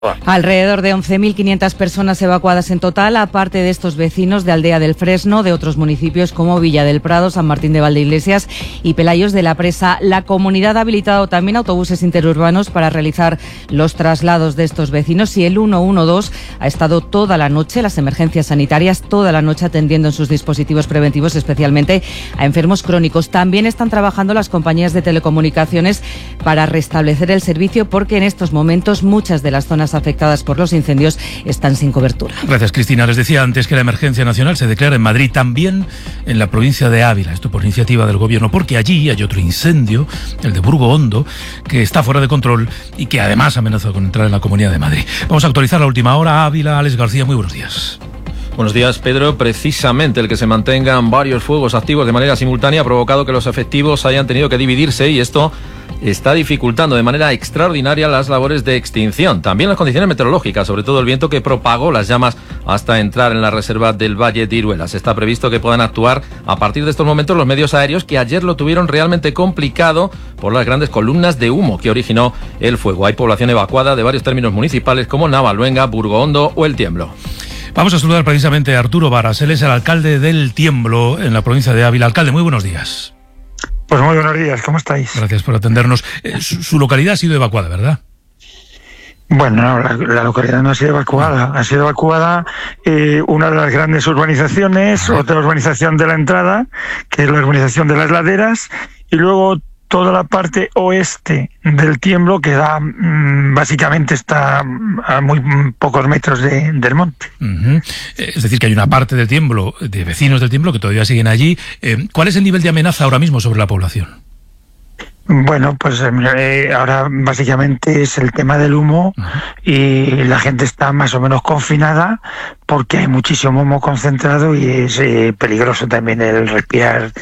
Alrededor de 11.500 personas evacuadas en total, aparte de estos vecinos de Aldea del Fresno, de otros municipios como Villa del Prado, San Martín de Valdeiglesias y Pelayos de la Presa. La comunidad ha habilitado también autobuses interurbanos para realizar los traslados de estos vecinos, y el 112 ha estado toda la noche, las emergencias sanitarias, toda la noche atendiendo en sus dispositivos preventivos, especialmente a enfermos crónicos. También están trabajando las compañías de telecomunicaciones para restablecer el servicio, porque en estos momentos muchas de las zonas afectadas por los incendios están sin cobertura. Gracias, Cristina. Les decía antes que la emergencia nacional se declara en Madrid, también en la provincia de Ávila, esto por iniciativa del gobierno, porque allí hay otro incendio, el de Burgo Hondo, que está fuera de control y que además amenaza con entrar en la Comunidad de Madrid. Vamos a actualizar la última hora. Ávila, Alex García, muy buenos días. Buenos días, Pedro. Precisamente el que se mantengan varios fuegos activos de manera simultánea ha provocado que los efectivos hayan tenido que dividirse, y esto está dificultando de manera extraordinaria las labores de extinción. También las condiciones meteorológicas, sobre todo el viento que propagó las llamas hasta entrar en la reserva del Valle de Iruelas. Está previsto que puedan actuar a partir de estos momentos los medios aéreos, que ayer lo tuvieron realmente complicado por las grandes columnas de humo que originó el fuego. Hay población evacuada de varios términos municipales como Navaluenga, Burgo Hondo o El Tiemblo. Vamos a saludar precisamente a Arturo Varas. Él es el alcalde del Tiemblo en la provincia de Ávila. Alcalde, muy buenos días. Pues muy buenos días, ¿cómo estáis? Gracias por atendernos. Su localidad ha sido evacuada, ¿verdad? Bueno, no, la localidad no ha sido evacuada. Ha sido evacuada una de las grandes urbanizaciones, otra urbanización de la entrada, que es la urbanización de las Laderas, y luego toda la parte oeste del Tiemblo, que da básicamente está a muy pocos metros del monte. Uh-huh. Es decir, que hay una parte del Tiemblo, de vecinos del Tiemblo, que todavía siguen allí. ¿Cuál es el nivel de amenaza ahora mismo sobre la población? Bueno, pues ahora básicamente es el tema del humo, y la gente está más o menos confinada porque hay muchísimo humo concentrado y es peligroso también el respirar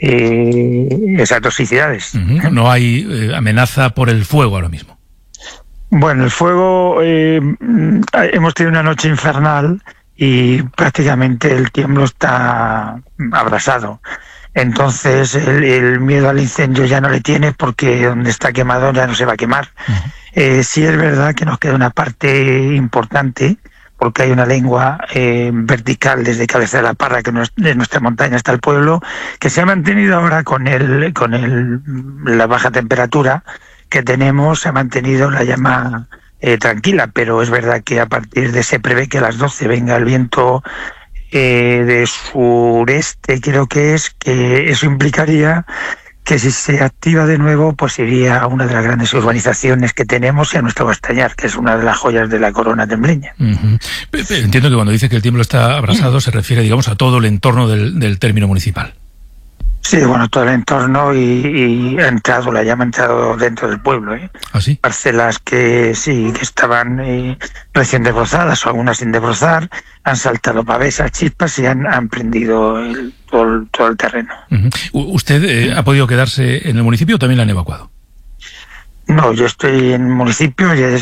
esas toxicidades. Uh-huh. No hay amenaza por el fuego ahora mismo. Bueno, el fuego, hemos tenido una noche infernal y prácticamente el Tiemblo está abrasado. Entonces el miedo al incendio ya no le tiene, porque donde está quemado ya no se va a quemar. Uh-huh. Sí es verdad que nos queda una parte importante, porque hay una lengua vertical desde Cabeza de la Parra, que de nuestra montaña hasta el pueblo, que se ha mantenido ahora con la baja temperatura que tenemos, se ha mantenido la llama tranquila, pero es verdad que a partir de se prevé que a las 12 venga el viento de sureste, creo que eso implicaría que si se activa de nuevo, pues iría a una de las grandes urbanizaciones que tenemos y a nuestro Bastañar, que es una de las joyas de la corona tembleña. Uh-huh. Entiendo que cuando dice que el Tiemblo está abrasado se refiere, digamos, a todo el entorno del término municipal. Sí, bueno, todo el entorno y la llama ha entrado dentro del pueblo. ¿Ah, sí? Parcelas que estaban recién desbrozadas o algunas sin desbrozar, han saltado pavesas, chispas y han prendido todo el terreno. Uh-huh. ¿Usted ha podido quedarse en el municipio o también la han evacuado? No, yo estoy en el municipio ya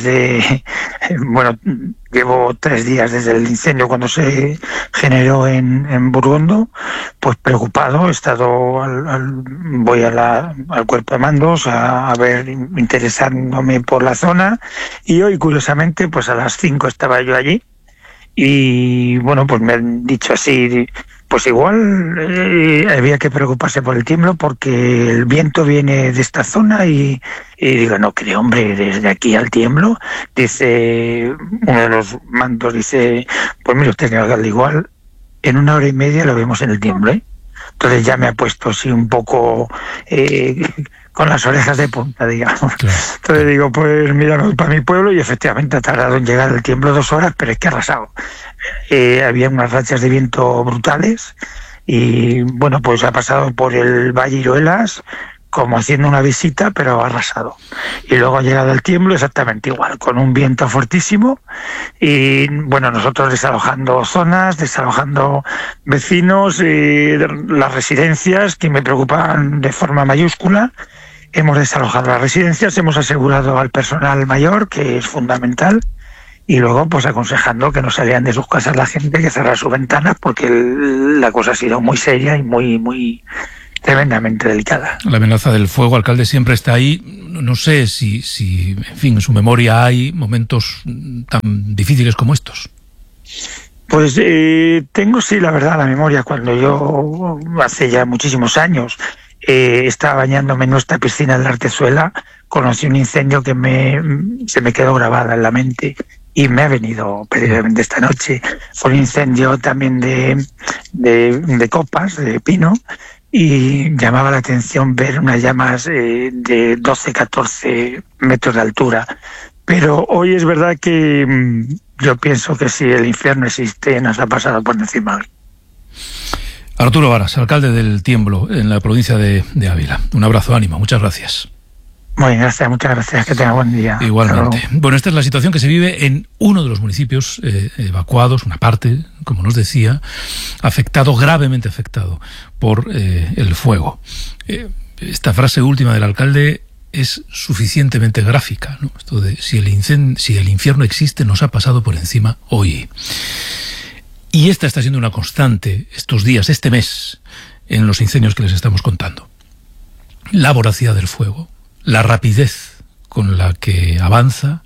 llevo 3 días desde el incendio cuando se generó en Burgo Hondo, pues preocupado. He estado voy al cuerpo de mandos a ver, interesándome por la zona, y hoy curiosamente pues a las 5 estaba yo allí, y bueno, pues me han dicho así, pues igual había que preocuparse por el Tiemblo porque el viento viene de esta zona, y digo, no creo, hombre, desde aquí al Tiemblo, dice uno de los mandos, dice, pues mire usted, señor alcalde, igual en 1 hora y media lo vemos en el Tiemblo, ¿eh? Entonces ya me ha puesto así un poco con las orejas de punta, digamos. Claro. Entonces digo, pues mira, me voy para mi pueblo, y efectivamente ha tardado en llegar el Tiemblo 2 horas, pero es que ha arrasado. Había unas rachas de viento brutales, y bueno, pues ha pasado por el Valle Iruelas como haciendo una visita, pero ha arrasado. Y luego ha llegado el Tiemblo exactamente igual, con un viento fortísimo, y bueno, nosotros desalojando zonas, desalojando vecinos, las residencias que me preocupaban de forma mayúscula. Hemos desalojado las residencias, hemos asegurado al personal mayor, que es fundamental, y luego pues aconsejando que no salieran de sus casas la gente, que cerrar sus ventanas, porque la cosa ha sido muy seria y muy tremendamente delicada. La amenaza del fuego, alcalde, siempre está ahí. No sé si en fin, en su memoria hay momentos tan difíciles como estos. Pues tengo, sí, la verdad, la memoria. Cuando yo, hace ya muchísimos años, estaba bañándome en nuestra piscina en la Artezuela, conocí un incendio que se me quedó grabada en la mente y me ha venido precisamente esta noche. Fue un incendio también de copas, de pino, y llamaba la atención ver unas llamas de 12, 14 metros de altura. Pero hoy es verdad que yo pienso que si el infierno existe, nos ha pasado por encima hoy. Arturo Varas, alcalde del Tiemblo, en la provincia de Ávila. Un abrazo, ánimo, muchas gracias. Muy bien, gracias, muchas gracias, que tenga buen día. Igualmente. Bueno, esta es la situación que se vive en uno de los municipios evacuados, una parte, como nos decía, gravemente afectado por el fuego. Esta frase última del alcalde es suficientemente gráfica, ¿no? Esto de si el infierno existe, nos ha pasado por encima hoy. Y esta está siendo una constante estos días, este mes, en los incendios que les estamos contando. La voracidad del fuego, la rapidez con la que avanza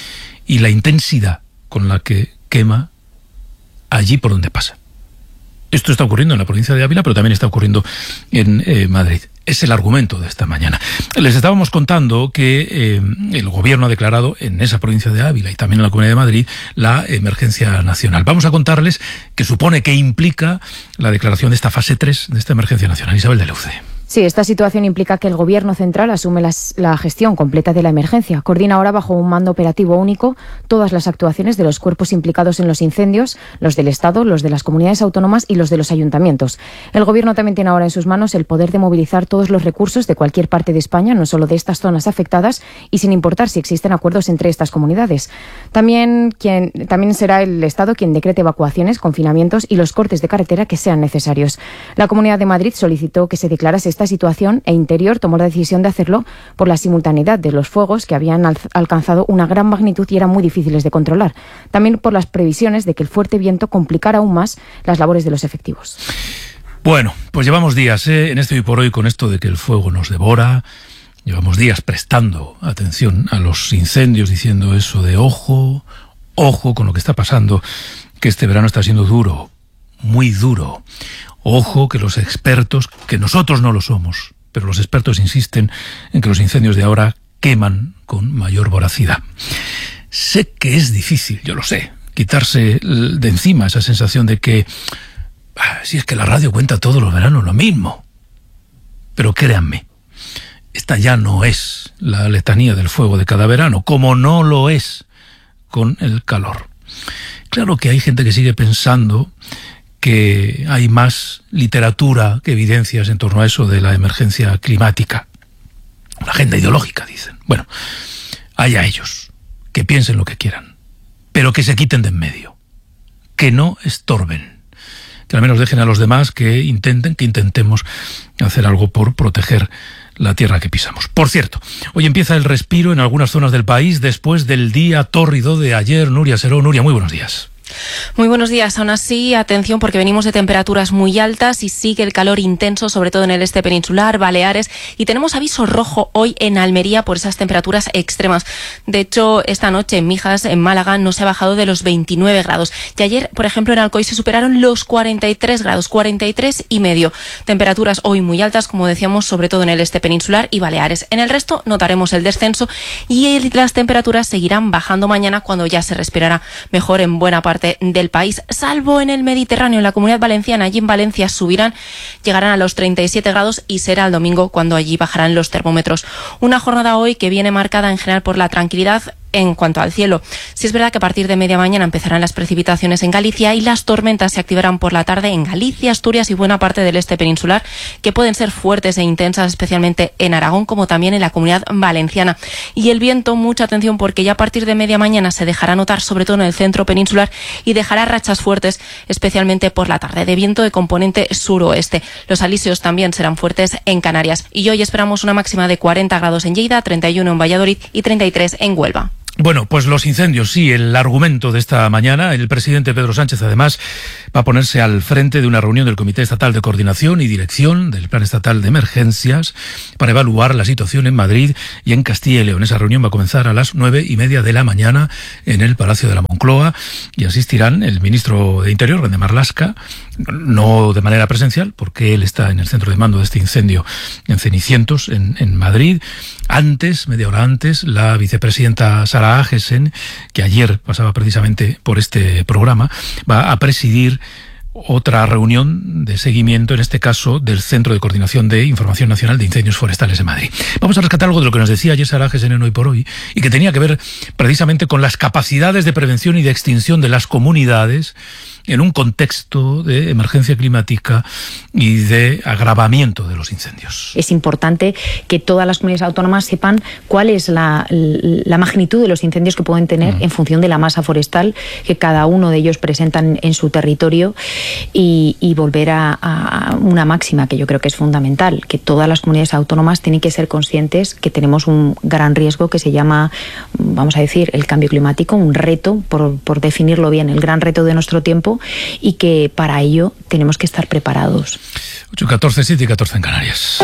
y la intensidad con la que quema allí por donde pasa. Esto está ocurriendo en la provincia de Ávila, pero también está ocurriendo en Madrid. Es el argumento de esta mañana. Les estábamos contando que el gobierno ha declarado en esa provincia de Ávila y también en la Comunidad de Madrid la emergencia nacional. Vamos a contarles qué supone, qué implica la declaración de esta fase 3 de esta emergencia nacional. Isabel de Leuce. Sí, esta situación implica que el Gobierno central asume la gestión completa de la emergencia. Coordina ahora bajo un mando operativo único todas las actuaciones de los cuerpos implicados en los incendios, los del Estado, los de las comunidades autónomas y los de los ayuntamientos. El Gobierno también tiene ahora en sus manos el poder de movilizar todos los recursos de cualquier parte de España, no solo de estas zonas afectadas, y sin importar si existen acuerdos entre estas comunidades. También será el Estado quien decrete evacuaciones, confinamientos y los cortes de carretera que sean necesarios. La Comunidad de Madrid solicitó que se declarase esta situación e Interior tomó la decisión de hacerlo por la simultaneidad de los fuegos que habían alcanzado una gran magnitud y eran muy difíciles de controlar. También por las previsiones de que el fuerte viento complicara aún más las labores de los efectivos. Bueno, pues llevamos días en este Hoy por Hoy con esto de que el fuego nos devora. Llevamos días prestando atención a los incendios, diciendo eso de ojo con lo que está pasando, que este verano está siendo duro, muy duro. Ojo que los expertos, que nosotros no lo somos, pero los expertos insisten en que los incendios de ahora queman con mayor voracidad. Sé que es difícil, yo lo sé, quitarse de encima esa sensación de que si es que la radio cuenta todos los veranos lo mismo. Pero créanme, esta ya no es la letanía del fuego de cada verano, como no lo es con el calor. Claro que hay gente que sigue pensando que hay más literatura que evidencias en torno a eso de la emergencia climática. Una agenda ideológica, dicen. Bueno, allá ellos, que piensen lo que quieran, pero que se quiten de en medio, que no estorben, que al menos dejen a los demás que intentemos hacer algo por proteger la tierra que pisamos. Por cierto, hoy empieza el respiro en algunas zonas del país después del día tórrido de ayer. Nuria Seró. Nuria, muy buenos días. Muy buenos días. Aún así, atención porque venimos de temperaturas muy altas y sigue el calor intenso, sobre todo en el este peninsular, Baleares, y tenemos aviso rojo hoy en Almería por esas temperaturas extremas. De hecho, esta noche en Mijas, en Málaga, no se ha bajado de los 29 grados. Y ayer, por ejemplo, en Alcoy se superaron los 43 grados, 43,5. Temperaturas hoy muy altas, como decíamos, sobre todo en el este peninsular y Baleares. En el resto notaremos el descenso y las temperaturas seguirán bajando mañana, cuando ya se respirará mejor en buena parte del país, salvo en el Mediterráneo, en la Comunidad Valenciana. Allí en Valencia llegarán a los 37 grados y será el domingo cuando allí bajarán los termómetros. Una jornada hoy que viene marcada en general por la tranquilidad en cuanto al cielo. Sí es verdad que a partir de media mañana empezarán las precipitaciones en Galicia y las tormentas se activarán por la tarde en Galicia, Asturias y buena parte del este peninsular, que pueden ser fuertes e intensas, especialmente en Aragón, como también en la Comunidad Valenciana. Y el viento, mucha atención, porque ya a partir de media mañana se dejará notar, sobre todo en el centro peninsular, y dejará rachas fuertes, especialmente por la tarde, de viento de componente suroeste. Los alisios también serán fuertes en Canarias. Y hoy esperamos una máxima de 40 grados en Lleida, 31 en Valladolid y 33 en Huelva. Bueno, pues los incendios, sí, el argumento de esta mañana. El presidente Pedro Sánchez, además, va a ponerse al frente de una reunión del Comité Estatal de Coordinación y Dirección del Plan Estatal de Emergencias para evaluar la situación en Madrid y en Castilla y León. Esa reunión va a comenzar a las 9:30 de la mañana en el Palacio de la Moncloa y asistirán el ministro de Interior, Grande Marlaska, no de manera presencial, porque él está en el centro de mando de este incendio en Cenicientos, en Madrid. Antes, media hora antes, la vicepresidenta Sara Agesen, que ayer pasaba precisamente por este programa, va a presidir otra reunión de seguimiento, en este caso del Centro de Coordinación de Información Nacional de Incendios Forestales de Madrid. Vamos a rescatar algo de lo que nos decía ayer Sara Agesen en Hoy por Hoy, y que tenía que ver precisamente con las capacidades de prevención y de extinción de las comunidades en un contexto de emergencia climática y de agravamiento de los incendios. Es importante que todas las comunidades autónomas sepan cuál es la magnitud de los incendios que pueden tener en función de la masa forestal que cada uno de ellos presentan en su territorio y volver a una máxima que yo creo que es fundamental, que todas las comunidades autónomas tienen que ser conscientes que tenemos un gran riesgo que se llama, vamos a decir, el cambio climático, un reto, por definirlo bien, el gran reto de nuestro tiempo, y que para ello tenemos que estar preparados. 8:14, 7:14 en Canarias.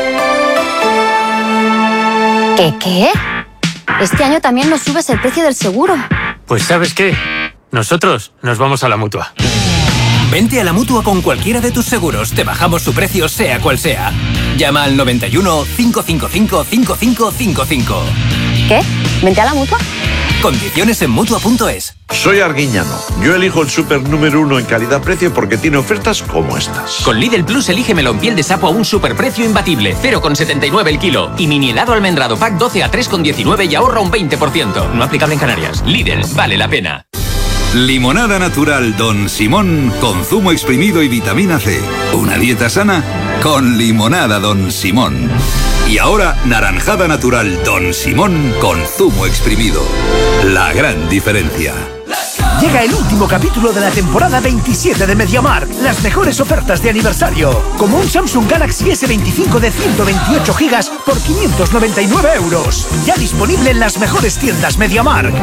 ¿Qué? Este año también nos subes el precio del seguro. Pues ¿sabes qué? Nosotros nos vamos a la Mutua. Vente a la Mutua con cualquiera de tus seguros. Te bajamos su precio sea cual sea. Llama al 91 555 5555. ¿Qué? ¿Vente a la Mutua? Condiciones en Mutua.es. Soy Arguiñano. Yo elijo el súper número 1 en calidad-precio porque tiene ofertas como estas. Con Lidl Plus elige melón piel de sapo a un superprecio imbatible, 0,79 el kilo. Y mini helado almendrado pack 12 a 3,19 y ahorra un 20%. No aplicable en Canarias. Lidl, vale la pena. Limonada natural Don Simón con zumo exprimido y vitamina C. Una dieta sana con limonada Don Simón. Y ahora naranjada natural Don Simón con zumo exprimido. La gran diferencia. Llega el último capítulo de la temporada 27 de MediaMarkt. Las mejores ofertas de aniversario. Como un Samsung Galaxy S25 de 128 GB por 599 €. Ya disponible en las mejores tiendas MediaMarkt.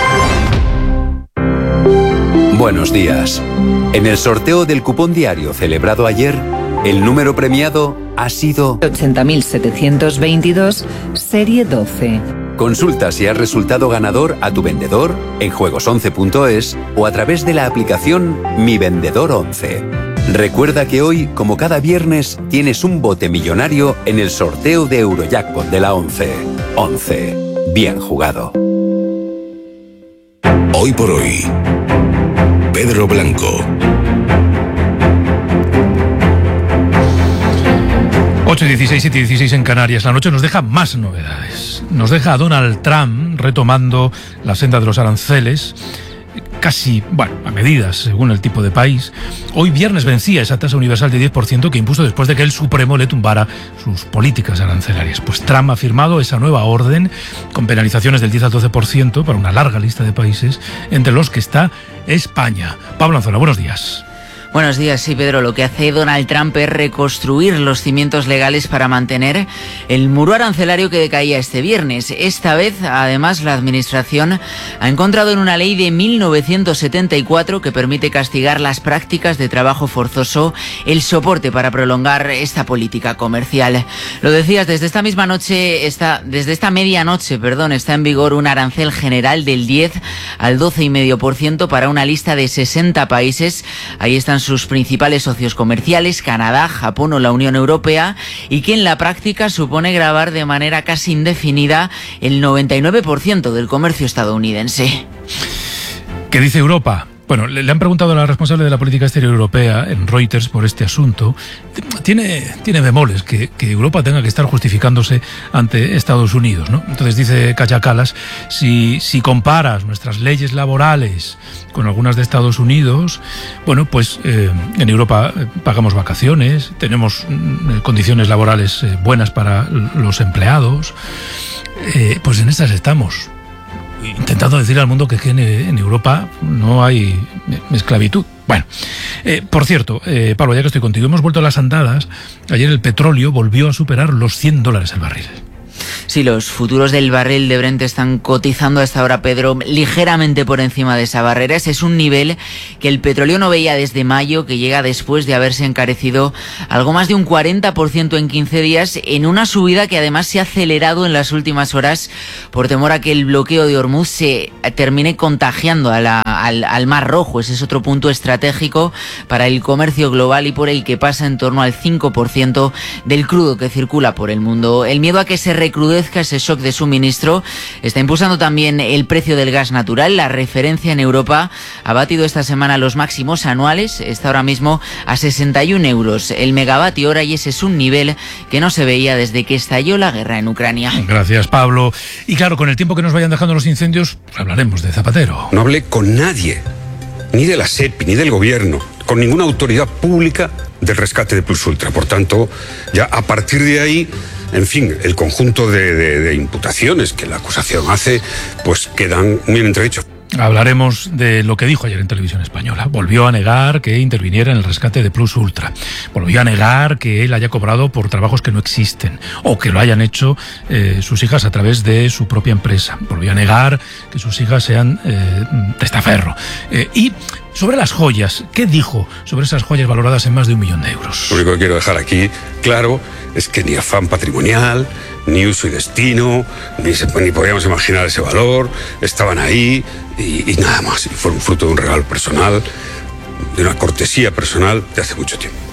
Buenos días. En el sorteo del cupón diario celebrado ayer, el número premiado ha sido 80.722, serie 12. Consulta si has resultado ganador a tu vendedor en juegos11.es o a través de la aplicación Mi Vendedor 11. Recuerda que hoy, como cada viernes, tienes un bote millonario en el sorteo de Eurojackpot de la 11. 11. Bien jugado. Hoy por hoy. Pedro Blanco. 8:16, 7:16 en Canarias. La noche nos deja más novedades. Nos deja a Donald Trump retomando la senda de los aranceles, casi, a medidas según el tipo de país. Hoy viernes vencía esa tasa universal de 10% que impuso después de que el Supremo le tumbara sus políticas arancelarias. Pues Trump ha firmado esa nueva orden con penalizaciones del 10 al 12% para una larga lista de países, entre los que está España. Pablo Anzola, buenos días. Buenos días, sí, Pedro. Lo que hace Donald Trump es reconstruir los cimientos legales para mantener el muro arancelario que decaía este viernes. Esta vez, además, la Administración ha encontrado en una ley de 1974 que permite castigar las prácticas de trabajo forzoso el soporte para prolongar esta política comercial. Lo decías, desde esta medianoche, está en vigor un arancel general del 10 al 12,5% para una lista de 60 países. Ahí están sus principales socios comerciales, Canadá, Japón o la Unión Europea, y que en la práctica supone gravar de manera casi indefinida el 99% del comercio estadounidense. ¿Qué dice Europa? Bueno, le han preguntado a la responsable de la política exterior europea en Reuters por este asunto. Tiene bemoles que Europa tenga que estar justificándose ante Estados Unidos, ¿no? Entonces dice Kaja Kallas, si comparas nuestras leyes laborales con algunas de Estados Unidos, pues en Europa pagamos vacaciones, tenemos condiciones laborales buenas para los empleados, pues en estas estamos. Intentando decir al mundo que en Europa no hay esclavitud. Bueno, por cierto, Pablo, ya que estoy contigo, hemos vuelto a las andadas. Ayer el petróleo volvió a superar los $100 el barril. Sí, los futuros del barril de Brent están cotizando hasta ahora, Pedro, ligeramente por encima de esa barrera. Ese es un nivel que el petróleo no veía desde mayo, que llega después de haberse encarecido algo más de un 40% en 15 días, en una subida que además se ha acelerado en las últimas horas por temor a que el bloqueo de Hormuz se termine contagiando al Mar Rojo. Ese es otro punto estratégico para el comercio global y por el que pasa en torno al 5% del crudo que circula por el mundo. El miedo a que se recrudezca ese shock de suministro está impulsando también el precio del gas natural. La referencia en Europa ha batido esta semana los máximos anuales, está ahora mismo a 61 euros el megavatio hora, y ese es un nivel que no se veía desde que estalló la guerra en Ucrania. Gracias, Pablo. Y claro, con el tiempo que nos vayan dejando los incendios, hablaremos de Zapatero. No hablé con nadie, ni de la SEPI, ni del gobierno, con ninguna autoridad pública del rescate de Plus Ultra. Por tanto, ya a partir de ahí, en fin, el conjunto de imputaciones que la acusación hace, pues quedan muy entredichos. Hablaremos de lo que dijo ayer en Televisión Española. Volvió a negar que interviniera en el rescate de Plus Ultra. Volvió a negar que él haya cobrado por trabajos que no existen o que lo hayan hecho sus hijas a través de su propia empresa. Volvió a negar que sus hijas sean testaferro. Y sobre las joyas, ¿qué dijo sobre esas joyas valoradas en más de 1 millón de euros? Lo único que quiero dejar aquí claro es que ni afán patrimonial, ni uso y destino, ni podíamos imaginar ese valor, estaban ahí y nada más. Y fueron fruto de un regalo personal, de una cortesía personal de hace mucho tiempo.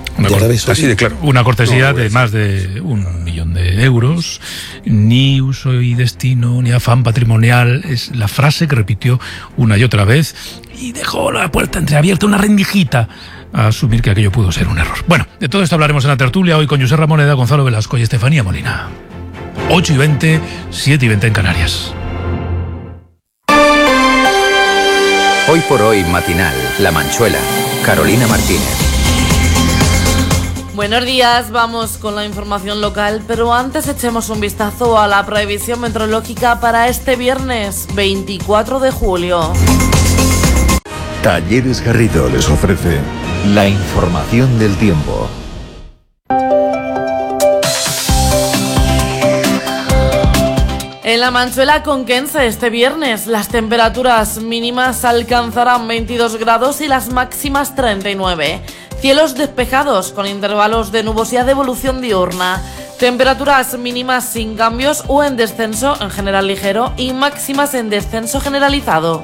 Así de claro. Una cortesía de más de 1 millón de euros. Ni uso y destino, ni afán patrimonial. Es la frase que repitió una y otra vez y dejó la puerta entreabierta, una rendijita a asumir que aquello pudo ser un error. Bueno, de todo esto hablaremos en la tertulia hoy con José Ramoneda, Gonzalo Velasco y Estefanía Molina. 8:20, 7:20 en Canarias. Hoy por hoy matinal, La Manchuela, Carolina Martínez. Buenos días, vamos con la información local, pero antes echemos un vistazo a la previsión meteorológica para este viernes 24 de julio. Talleres Garrido les ofrece la información del tiempo. En la Manchuela conquense este viernes las temperaturas mínimas alcanzarán 22 grados y las máximas 39. Cielos despejados con intervalos de nubosidad de evolución diurna. Temperaturas mínimas sin cambios o en descenso en general ligero y máximas en descenso generalizado.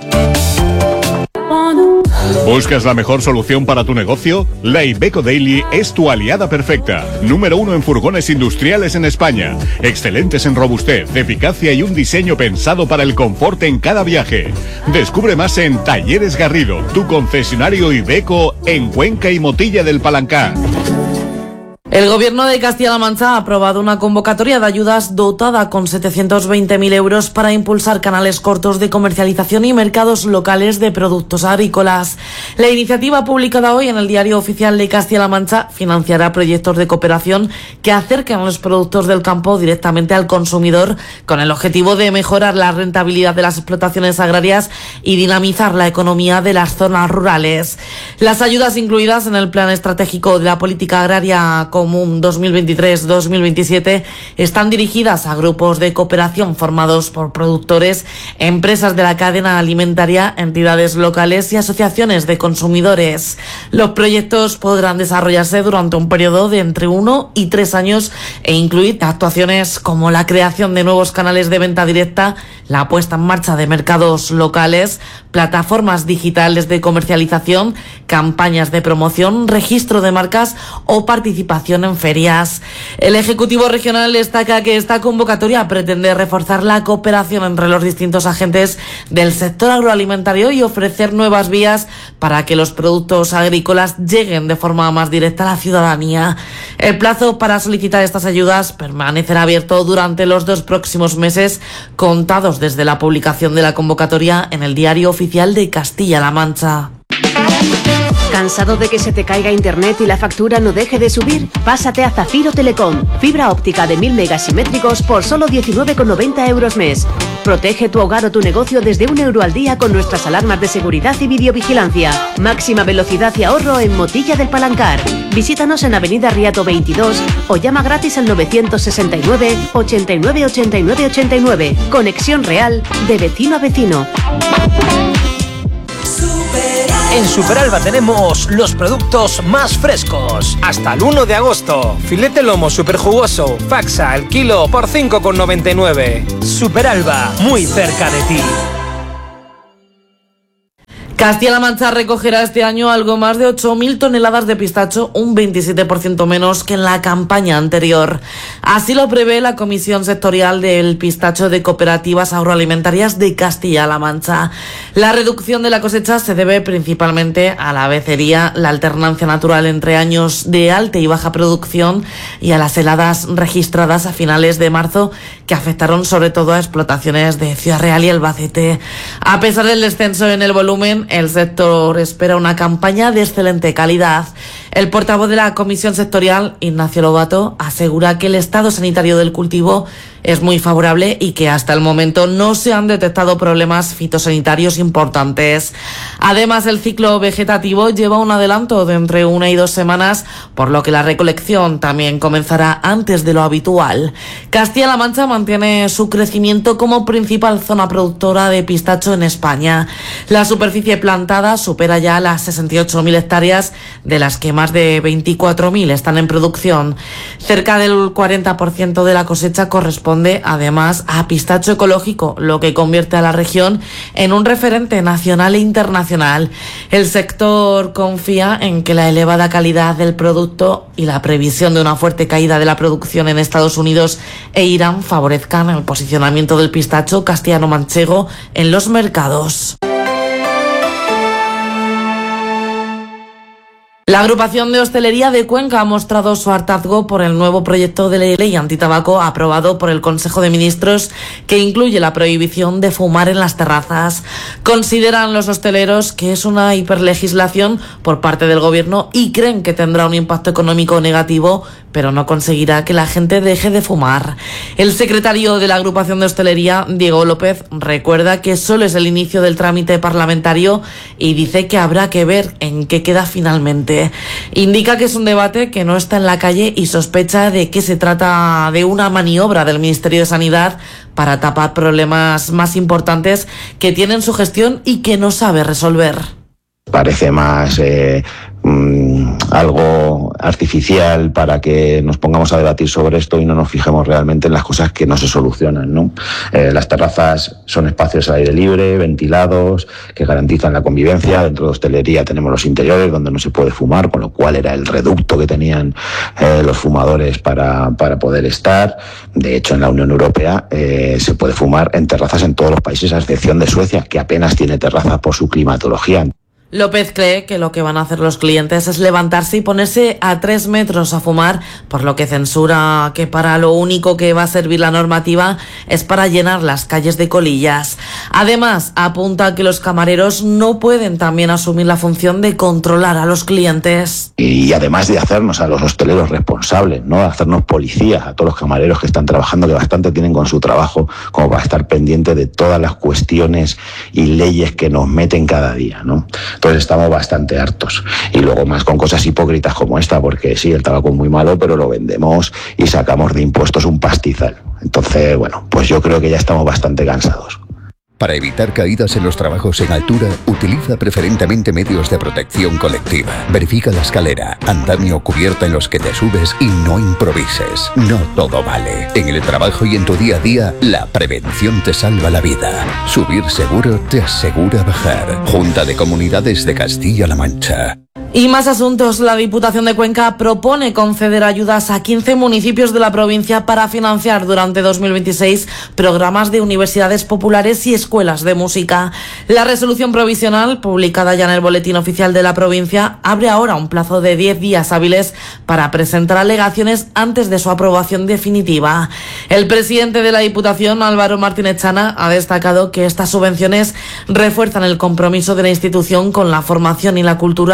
¿Buscas la mejor solución para tu negocio? La Iveco Daily es tu aliada perfecta. Número 1 en furgones industriales en España. Excelentes en robustez, eficacia y un diseño pensado para el confort en cada viaje. Descubre más en Talleres Garrido, tu concesionario Iveco en Cuenca y Motilla del Palancar. El Gobierno de Castilla-La Mancha ha aprobado una convocatoria de ayudas dotada con 720.000 euros para impulsar canales cortos de comercialización y mercados locales de productos agrícolas. La iniciativa publicada hoy en el Diario Oficial de Castilla-La Mancha financiará proyectos de cooperación que acerquen los productos del campo directamente al consumidor, con el objetivo de mejorar la rentabilidad de las explotaciones agrarias y dinamizar la economía de las zonas rurales. Las ayudas incluidas en el Plan Estratégico de la Política Agraria Común 2023-2027 están dirigidas a grupos de cooperación formados por productores, empresas de la cadena alimentaria, entidades locales y asociaciones de consumidores. Los proyectos podrán desarrollarse durante un periodo de entre 1 y 3 años e incluir actuaciones como la creación de nuevos canales de venta directa, la puesta en marcha de mercados locales, plataformas digitales de comercialización, campañas de promoción, registro de marcas o participación en ferias. El Ejecutivo Regional destaca que esta convocatoria pretende reforzar la cooperación entre los distintos agentes del sector agroalimentario y ofrecer nuevas vías para que los productos agrícolas lleguen de forma más directa a la ciudadanía. El plazo para solicitar estas ayudas permanecerá abierto durante los 2 próximos meses, contados desde la publicación de la convocatoria en el Diario Oficial de Castilla-La Mancha. ¿Cansado de que se te caiga internet y la factura no deje de subir? Pásate a Zafiro Telecom. Fibra óptica de 1000 megas simétricos por solo 19,90 euros mes. Protege tu hogar o tu negocio desde €1 al día con nuestras alarmas de seguridad y videovigilancia. Máxima velocidad y ahorro en Motilla del Palancar. Visítanos en Avenida Riato 22 o llama gratis al 969 89 89 89. Conexión real de vecino a vecino. En Superalba tenemos los productos más frescos. Hasta el 1 de agosto. Filete lomo super jugoso, faxa al kilo por 5,99. Superalba, muy cerca de ti. Castilla-La Mancha recogerá este año algo más de 8.000 toneladas de pistacho, un 27% menos que en la campaña anterior. Así lo prevé la Comisión Sectorial del Pistacho de Cooperativas Agroalimentarias de Castilla-La Mancha. La reducción de la cosecha se debe principalmente a la becería, la alternancia natural entre años de alta y baja producción y a las heladas registradas a finales de marzo que afectaron sobre todo a explotaciones de Ciudad Real y Albacete. A pesar del descenso en el volumen, el sector espera una campaña de excelente calidad. El portavoz de la Comisión Sectorial, Ignacio Lobato, asegura que el estado sanitario del cultivo es muy favorable y que hasta el momento no se han detectado problemas fitosanitarios importantes. Además, el ciclo vegetativo lleva un adelanto de entre 1 y 2 semanas, por lo que la recolección también comenzará antes de lo habitual. Castilla-La Mancha mantiene su crecimiento como principal zona productora de pistacho en España. La superficie plantada supera ya las 68.000 hectáreas, de las que más de 24.000 están en producción. Cerca del 40% de la cosecha corresponde además a pistacho ecológico, lo que convierte a la región en un referente nacional e internacional. El sector confía en que la elevada calidad del producto y la previsión de una fuerte caída de la producción en Estados Unidos e Irán favorezcan el posicionamiento del pistacho castellano-manchego en los mercados. La agrupación de hostelería de Cuenca ha mostrado su hartazgo por el nuevo proyecto de ley antitabaco aprobado por el Consejo de Ministros, que incluye la prohibición de fumar en las terrazas. Consideran los hosteleros que es una hiperlegislación por parte del gobierno y creen que tendrá un impacto económico negativo, pero no conseguirá que la gente deje de fumar. El secretario de la agrupación de hostelería, Diego López, recuerda que solo es el inicio del trámite parlamentario y dice que habrá que ver en qué queda finalmente. Indica que es un debate que no está en la calle y sospecha de que se trata de una maniobra del Ministerio de Sanidad para tapar problemas más importantes que tienen su gestión y que no sabe resolver. Parece más algo artificial para que nos pongamos a debatir sobre esto y no nos fijemos realmente en las cosas que no se solucionan, ¿no? Las terrazas son espacios al aire libre, ventilados, que garantizan la convivencia. Dentro de hostelería tenemos los interiores donde no se puede fumar, con lo cual era el reducto que tenían los fumadores para poder estar. De hecho, en la Unión Europea se puede fumar en terrazas en todos los países, a excepción de Suecia, que apenas tiene terrazas por su climatología. López cree que lo que van a hacer los clientes es levantarse y ponerse a 3 metros a fumar, por lo que censura que para lo único que va a servir la normativa es para llenar las calles de colillas. Además, apunta que los camareros no pueden también asumir la función de controlar a los clientes. Y además de hacernos a los hosteleros responsables, ¿no? Hacernos policías a todos los camareros que están trabajando, que bastante tienen con su trabajo, como para estar pendientes de todas las cuestiones y leyes que nos meten cada día, ¿no? Entonces estamos bastante hartos. Y luego más con cosas hipócritas como esta, porque sí, el tabaco es muy malo, pero lo vendemos y sacamos de impuestos un pastizal. Entonces, bueno, pues yo creo que ya estamos bastante cansados. Para evitar caídas en los trabajos en altura, utiliza preferentemente medios de protección colectiva. Verifica la escalera, andamio o cubierta en los que te subes y no improvises. No todo vale. En el trabajo y en tu día a día, la prevención te salva la vida. Subir seguro te asegura bajar. Junta de Comunidades de Castilla-La Mancha. Y más asuntos. La Diputación de Cuenca propone conceder ayudas a 15 municipios de la provincia para financiar durante 2026 programas de universidades populares y escuelas de música. La resolución provisional, publicada ya en el Boletín Oficial de la provincia, abre ahora un plazo de 10 días hábiles para presentar alegaciones antes de su aprobación definitiva. El presidente de la Diputación, Álvaro Martínez Chana, ha destacado que estas subvenciones refuerzan el compromiso de la institución con la formación y la cultura en el medio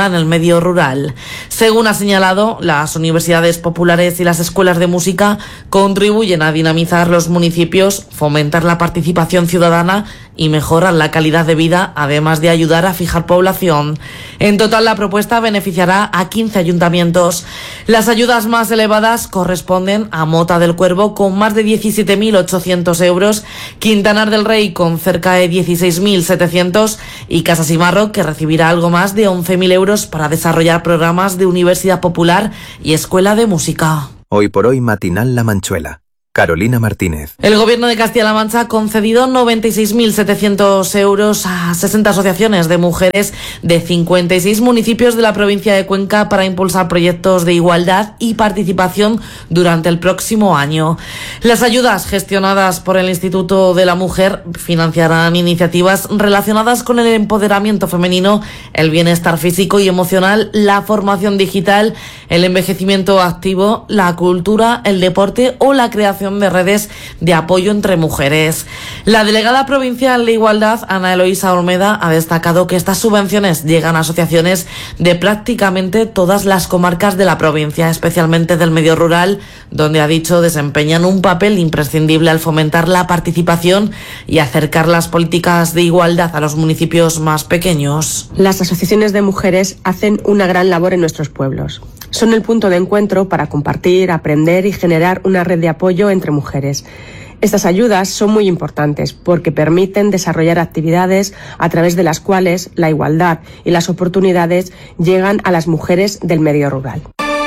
medio rural. Según ha señalado, las universidades populares y las escuelas de música contribuyen a dinamizar los municipios, fomentar la participación ciudadana y mejorar la calidad de vida, además de ayudar a fijar población. En total, la propuesta beneficiará a 15 ayuntamientos. Las ayudas más elevadas corresponden a Mota del Cuervo, con más de 17.800 euros, Quintanar del Rey, con cerca de 16.700, y Casa Simarro, que recibirá algo más de 11.000 euros para desarrollar programas de universidad popular y escuela de música. Hoy por hoy, matinal La Manchuela. Carolina Martínez. El Gobierno de Castilla-La Mancha ha concedido 96.700 euros a 60 asociaciones de mujeres de 56 municipios de la provincia de Cuenca para impulsar proyectos de igualdad y participación durante el próximo año. Las ayudas gestionadas por el Instituto de la Mujer financiarán iniciativas relacionadas con el empoderamiento femenino, el bienestar físico y emocional, la formación digital, el envejecimiento activo, la cultura, el deporte o la creación de redes de apoyo entre mujeres. La delegada provincial de Igualdad, Ana Eloísa Olmeda, ha destacado que estas subvenciones llegan a asociaciones de prácticamente todas las comarcas de la provincia, especialmente del medio rural, donde, ha dicho, desempeñan un papel imprescindible al fomentar la participación y acercar las políticas de igualdad a los municipios más pequeños. Las asociaciones de mujeres hacen una gran labor en nuestros pueblos. Son el punto de encuentro para compartir, aprender y generar una red de apoyo entre mujeres. Estas ayudas son muy importantes porque permiten desarrollar actividades a través de las cuales la igualdad y las oportunidades llegan a las mujeres del medio rural.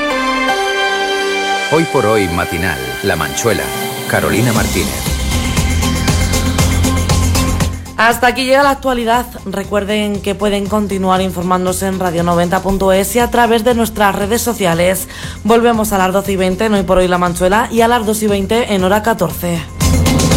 Hoy por hoy, matinal La Manchuela. Carolina Martínez. Hasta aquí llega la actualidad. Recuerden que pueden continuar informándose en radio90.es y a través de nuestras redes sociales. Volvemos a las 12:20 en Hoy por Hoy La Manchuela y a las 2:20 en hora 14.